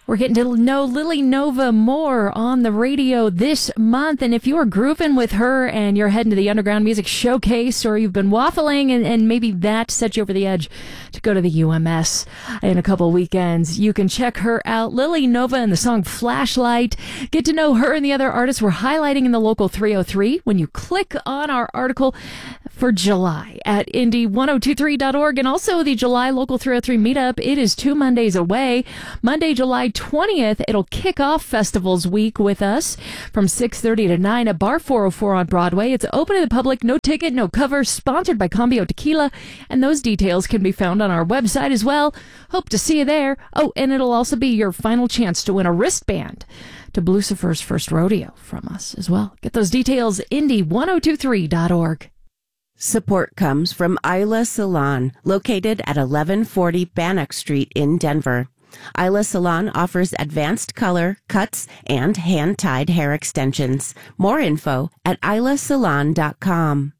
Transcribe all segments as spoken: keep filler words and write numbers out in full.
We're getting to know Lily Nova more on the radio this month. And if you are grooving with her and you're heading to the Underground Music Showcase, or you've been waffling and, and maybe that set you over the edge to go to the U M S in a couple weekends, you can check her out. Lily Nova and the song Flashlight. Get to know her and the other artists we're highlighting in the Local three oh three when you click on our article for July at indie ten twenty-three dot org. And also the July Local three oh three meetup. It is two Mondays away. Monday, July twentieth, it'll kick off Festivals Week with us from six thirty to nine at Bar four oh four on Broadway. It's open to the public, no ticket, no cover, sponsored by Cambio Tequila, and those details can be found on our website as well. Hope to see you there. Oh, and it'll also be your final chance to win a wristband to Lucifer's First Rodeo from us as well. Get those details, indie ten twenty-three dot org. Support comes from Isla Salon, located at eleven forty Bannock Street in Denver. Isla Salon offers advanced color, cuts, and hand-tied hair extensions. More info at isla salon dot com.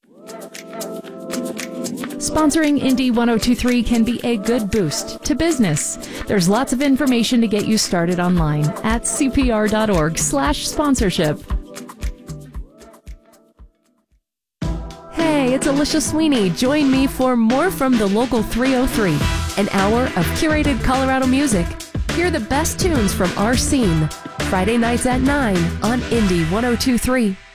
Sponsoring Indie ten twenty-three can be a good boost to business. There's lots of information to get you started online at c p r dot org slash sponsorship. Hey, it's Alicia Sweeney. Join me for more from the Local three oh three, an hour of curated Colorado music. Hear the best tunes from our scene. Friday nights at nine on Indie ten twenty-three.